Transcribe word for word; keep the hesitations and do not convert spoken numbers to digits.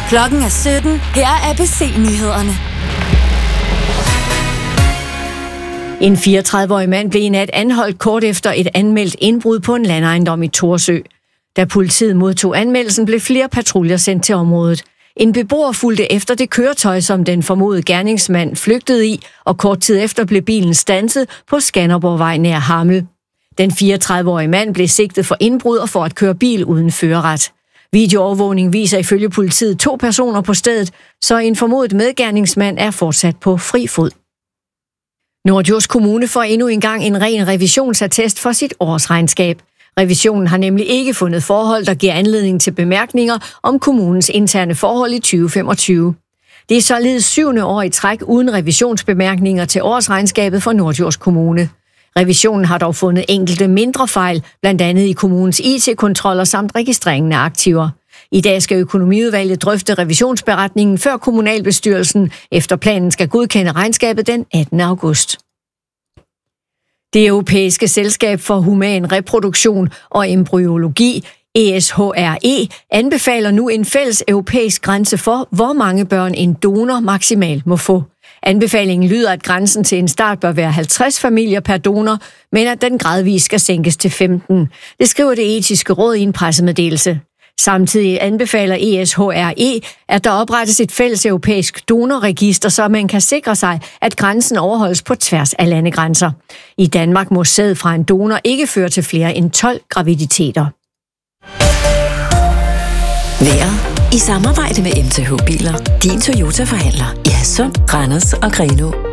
Klokken er sytten. Her er A B C-nyhederne. En fireogtredive-årig mand blev i nat anholdt kort efter et anmeldt indbrud på en landejendom i Thorsø. Da politiet modtog anmeldelsen, blev flere patruljer sendt til området. En beboer fulgte efter det køretøj, som den formodede gerningsmand flygtede i, og kort tid efter blev bilen standset på Skanderborgvej nær Hammel. Den fireogtredive-årige mand blev sigtet for indbrud og for at køre bil uden førerret. Videoovervågning viser ifølge politiet to personer på stedet, så en formodet medgerningsmand er fortsat på fri fod. Norddjurs Kommune får endnu engang en ren revisionsattest for sit årsregnskab. Revisionen har nemlig ikke fundet forhold, der giver anledning til bemærkninger om kommunens interne forhold i tyve femogtyve. Det er således syvende år i træk uden revisionsbemærkninger til årsregnskabet for Norddjurs Kommune. Revisionen har dog fundet enkelte mindre fejl, blandt andet i kommunens I T-kontroller samt registreringen af aktiver. I dag skal økonomiudvalget drøfte revisionsberetningen før kommunalbestyrelsen, efter planen skal godkende regnskabet den attende august. Det europæiske selskab for human reproduktion og embryologi, E S H R E, anbefaler nu en fælles europæisk grænse for, hvor mange børn en donor maksimalt må få. Anbefalingen lyder, at grænsen til en start bør være halvtreds familier per donor, men at den gradvist skal sænkes til femten. Det skriver det etiske råd i en pressemeddelelse. Samtidig anbefaler E S H R E, at der oprettes et fælles europæisk donorregister, så man kan sikre sig, at grænsen overholdes på tværs af landegrænser. I Danmark må sæd fra en donor ikke føre til flere end tolv graviditeter. Vejret i samarbejde med M T H Biler. Din Toyota-forhandler i Hadsund, Randers og Grenaa.